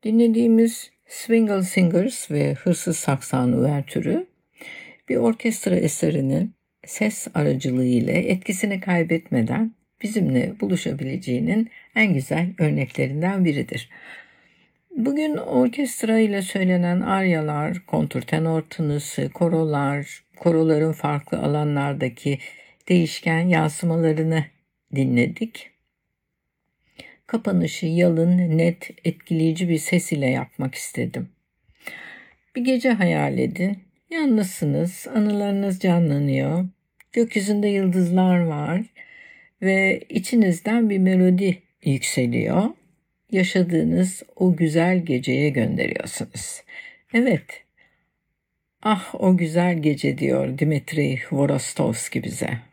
Dinlediğimiz Swingle Singers ve Hırsız Saksan Uvertürü bir orkestra eserinin ses aracılığı ile etkisini kaybetmeden bizimle buluşabileceğinin en güzel örneklerinden biridir. Bugün orkestra ile söylenen aryalar, kontrtenor tınısı, koroların farklı alanlardaki değişken yansımalarını dinledik. Kapanışı yalın, net, etkileyici bir ses ile yapmak istedim. Bir gece hayal edin. Yalnızsınız, anılarınız canlanıyor. Gökyüzünde yıldızlar var ve içinizden bir melodi yükseliyor. Yaşadığınız o güzel geceye gönderiyorsunuz. Evet, ah o güzel gece diyor Dimitri Vorostovski bize.